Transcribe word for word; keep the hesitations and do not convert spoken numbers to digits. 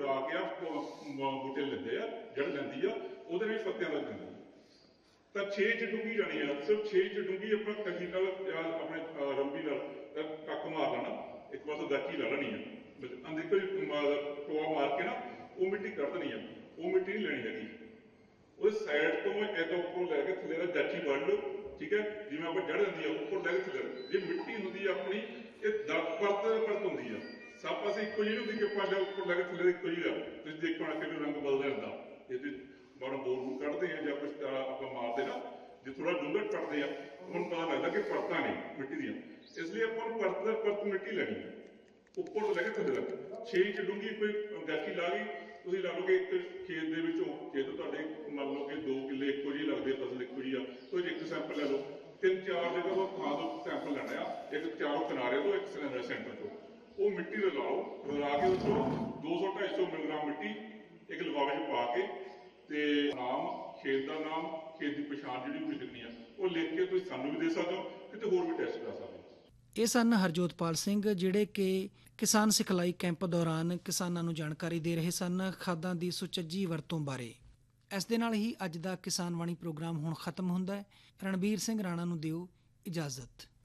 ਲਵਾ के बूटे लेंदे आ जड़ लैंदी आ ਉਹਦੇ ਵਿੱਚ ਪੱਤਿਆਂ ਲੱਗ ਜਾਂਦੀ ਤਾਂ छे इंच डूंगी जानी है सिर्फ छे इंच डूंगी अपना कजी नाल अपने रंबी नाल कक मार लेना एक बार तो गाची ला लेनी है अंदर कोई टोआ मार के ना वो मिट्टी कट देनी है वो मिट्टी नहीं लेनी हैगी वो साइड तो इदा उपरों लैके थले दा गाची वड़ लो ठीक है जिवें आप जड़ जाती है उपर लैके थले जे मिट्टी होंदी है अपनी ये परत परत होंदी है सब पासे इक्को जी होंदी कि पाले उपर लैके थले इक्को जी आ तुसीं देखो कि रंग बदलदा रहंदा ये बाहरों बोर बूर कढ़ते हैं या कुछ आप मारते ना जो थोड़ा डूंगा कटते हैं उन्होंने पता लगता कि परत ने मिट्टी दियाँ इसलिए अपन परत परत मिट्टी लैनी है उपर तो लैके थले तक छे इंच डूंगी कोई गाची ला गई तुसीं ला लो कि एक खेत दे विचों जे तो तुहाडे मान लो कि दो किले इक्को जी लगदे फसल इक्को जी आ तो एक सैंपल लै लो तीन चार जगह वो थां तो सैंपल लैना आ एक चारों किनारे तो एक सेंटर तो वो मिट्टी रलाओ रला के उस दो सौ ढाई सौ मिलीग्राम मिट्टी एक लिफाफे च पा के ਤੇ ਨਾਮ ਖੇਤ ਦਾ ਨਾਮ ਖੇਤ ਦੀ ਪਛਾਣ ਜਿਹੜੀ ਵੀ ਲਿਖਣੀ ਆ ਉਹ ਲਿਖ ਕੇ ਤੁਸੀਂ ਸਾਨੂੰ ਵੀ ਦੇ ਸਕਦੇ ਹੋ ਕਿਤੇ ਹੋਰ ਵੀ ਟੈਸਟ ਕਰਾ ਸਕਦੇ ਹੋ। ਇਹ ਸਨ ਹਰਜੋਤਪਾਲ ਸਿੰਘ ਜਿਹੜੇ ਕਿ ਕਿਸਾਨ ਸਿਖਲਾਈ ਕੈਂਪ ਦੌਰਾਨ ਕਿਸਾਨਾਂ ਨੂੰ ਜਾਣਕਾਰੀ ਦੇ ਰਹੇ ਸਨ ਖਾਦਾਂ ਦੀ ਸੁਚੱਜੀ ਵਰਤੋਂ ਬਾਰੇ। ਇਸ ਦੇ ਨਾਲ ਹੀ ਅੱਜ ਦਾ ਕਿਸਾਨ ਵਾਣੀ ਪ੍ਰੋਗਰਾਮ ਹੁਣ ਖਤਮ ਹੁੰਦਾ ਹੈ। ਰਣਬੀਰ ਸਿੰਘ ਰਾਣਾ ਨੂੰ ਦਿਓ ਇਜਾਜ਼ਤ।